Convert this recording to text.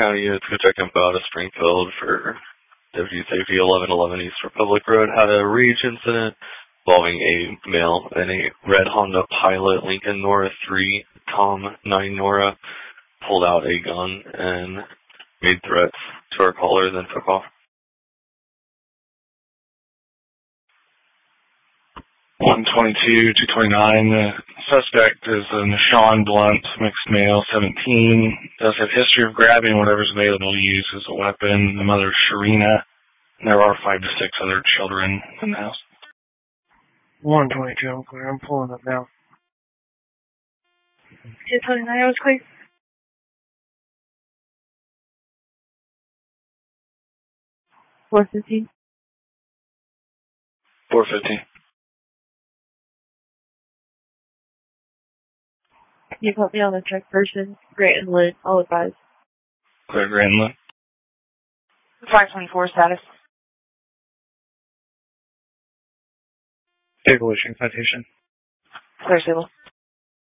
County, it's Detective out of Springfield for Deputy Safety. 1111 East Republic Road had a rage incident involving a male in a red Honda Pilot Lincoln Nora 3 Tom 9 Nora pulled out a gun and made threats to our caller, then took off. 122-229. The suspect is a Nashawn Blunt, mixed male, 17. Does have history of grabbing whatever's available to use as a weapon. The mother is Sharina. And there are 5 to 6 other children in the house. 122, I'm clear. I'm pulling up now. 229, I was clear. 415. 415. You put me on the check person, Grant and Lynn, I'll advise. Clear, Grant and Lynn. 524 status. Table issuing citation. Clear, Sable.